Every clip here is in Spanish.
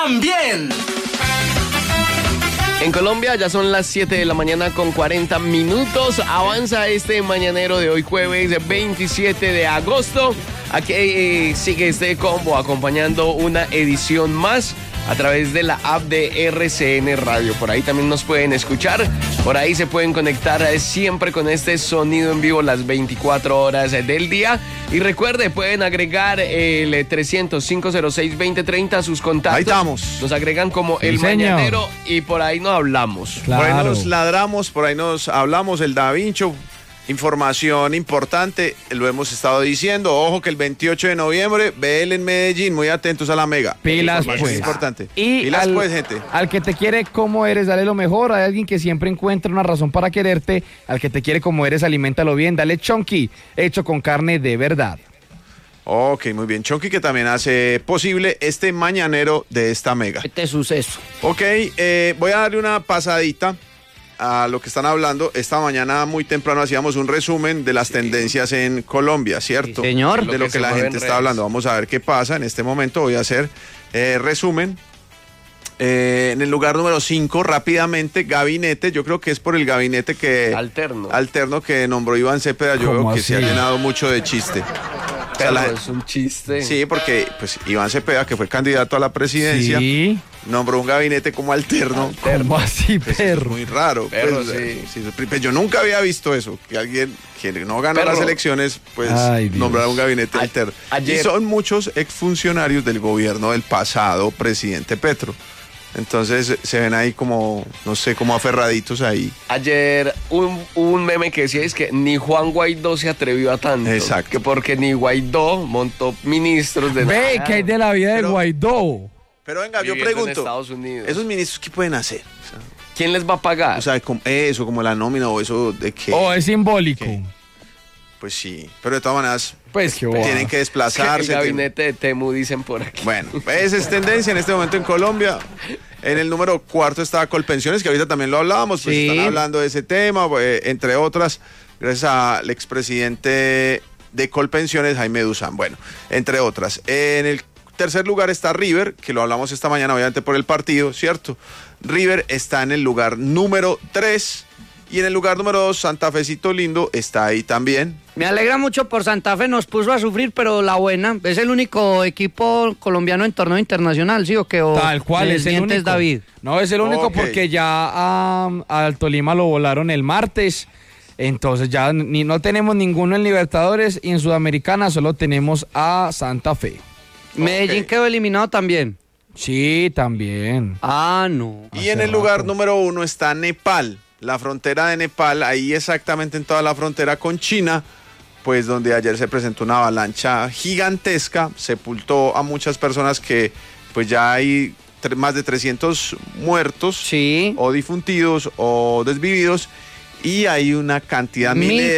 también. En Colombia ya son las 7 de la mañana con 40 minutos. Avanza este mañanero de hoy jueves 27 de agosto. Aquí sigue este combo acompañando una edición más a través de la app de RCN Radio. Por ahí también nos pueden escuchar. Por ahí se pueden conectar siempre con este sonido en vivo las 24 horas del día. Y recuerde, pueden agregar el 300-506-2030 a sus contactos. Ahí estamos. Nos agregan como el mañanero y por ahí nos hablamos. Claro. Por ahí nos ladramos, por ahí nos hablamos, el Da Vinci. Información importante, lo hemos estado diciendo. Ojo que el 28 de noviembre, BL en Medellín, muy atentos a la Mega. Pilas, pues. Es importante. Y pilas, pues, gente. Al que te quiere como eres, dale lo mejor. Hay alguien que siempre encuentra una razón para quererte. Al que te quiere como eres, aliméntalo bien. Dale Chonky, hecho con carne de verdad. Ok, muy bien. Chonky, que también hace posible este mañanero de esta Mega. Este suceso. Ok, voy a darle una pasadita a lo que están hablando. Esta mañana muy temprano hacíamos un resumen de las tendencias en Colombia, ¿cierto? Sí, señor. De lo que la gente está hablando. Vamos a ver qué pasa. En este momento voy a hacer resumen. En el lugar número 5, rápidamente, gabinete. Yo creo que es por el gabinete que alterno que nombró Iván Cepeda. Yo veo que se ha llenado mucho de chiste. Pero es un chiste. Sí, porque pues Iván Cepeda, que fue candidato a la presidencia, nombró un gabinete como alterno. ¿Cómo así, pues, perro? Es muy raro. Perro, pues, yo nunca había visto eso, que alguien que no ganó las elecciones, pues nombrar un gabinete alterno. Y son muchos exfuncionarios del gobierno del pasado presidente Petro. Entonces se ven ahí como, no sé, como aferraditos ahí. Ayer un meme que decía es que ni Juan Guaidó se atrevió a tanto. Exacto. Que porque ni Guaidó montó ministros de Ve, nada. que hay de la vida de Guaidó. Pero venga, yo Viviendo pregunto, en Estados Unidos. ¿esos ministros qué pueden hacer? O sea, ¿quién les va a pagar? O sea, como la nómina o eso de qué. O es simbólico. ¿Qué? Pues sí, pero de todas maneras pues tienen que desplazarse. El gabinete de Temu, dicen por aquí. Bueno, esa es tendencia en este momento en Colombia. En el número 4 está Colpensiones, que ahorita también lo hablábamos, pues están hablando de ese tema, entre otras, gracias al expresidente de Colpensiones, Jaime Duzán. Bueno, entre otras. En el tercer lugar está River, que lo hablamos esta mañana, obviamente por el partido, ¿cierto? River está en el lugar número 3. Y en el lugar número 2, Santa Fecito Lindo está ahí también. Me alegra mucho por Santa Fe, nos puso a sufrir, pero la buena, es el único equipo colombiano en torneo internacional, ¿sí o qué? Tal cual, es el único. David. No, es el único porque ya al Tolima lo volaron el martes, entonces ya no tenemos ninguno en Libertadores y en Sudamericana solo tenemos a Santa Fe. Medellín quedó eliminado también. Sí, también. Ah, no. Y en el lugar número 1 está Nepal. La frontera de Nepal, ahí exactamente en toda la frontera con China, pues donde ayer se presentó una avalancha gigantesca, sepultó a muchas personas que pues ya hay más de 300 muertos o difuntidos o desvividos y hay una cantidad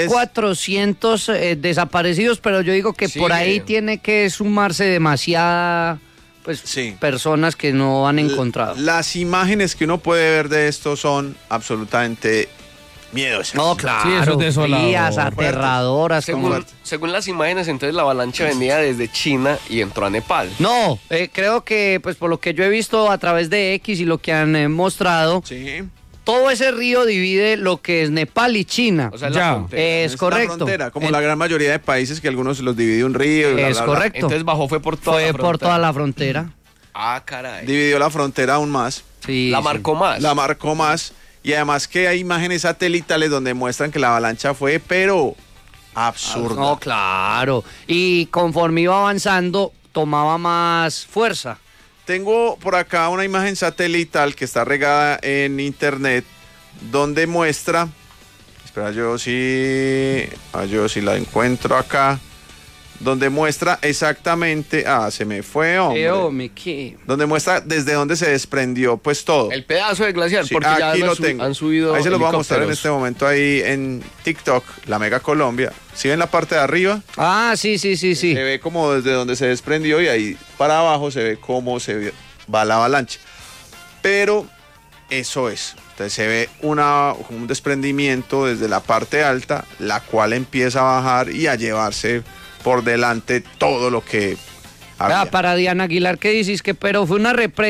1,400 desaparecidos, pero yo digo que por ahí tiene que sumarse demasiada personas que no han encontrado. Las imágenes que uno puede ver de esto son absolutamente miedosas. No, claro. Sí, eso es desolador. Frías, aterradoras. Según las imágenes, entonces la avalancha venía desde China y entró a Nepal. No, creo que pues por lo que yo he visto a través de X y lo que han mostrado, todo ese río divide lo que es Nepal y China. O sea, la frontera. Es correcto. La frontera, como la gran mayoría de países que algunos los divide un río. Y es correcto. Entonces bajó, fue por toda la frontera. Por toda la frontera. Ah, caray. Dividió la frontera aún más. Sí, la marcó más. La marcó más. Y además que hay imágenes satelitales donde muestran que la avalancha fue, pero absurda. No, claro. Y conforme iba avanzando, tomaba más fuerza. Tengo por acá una imagen satelital que está regada en internet donde muestra, espera, yo sí la encuentro acá, donde muestra exactamente, se me fue, hombre. Donde muestra desde dónde se desprendió pues todo. El pedazo de glaciar, porque aquí ya lo tengo. Han subido. Ahí se los voy a mostrar en este momento ahí en TikTok, la Mega Colombia. ¿Sí ven la parte de arriba? Ah, sí. Se ve como desde donde se desprendió y ahí para abajo se ve cómo se va la avalancha. Pero eso es. Entonces se ve un desprendimiento desde la parte alta, la cual empieza a bajar y a llevarse por delante todo lo que había. Para Diana Aguilar, ¿qué dices? Pero fue una represa.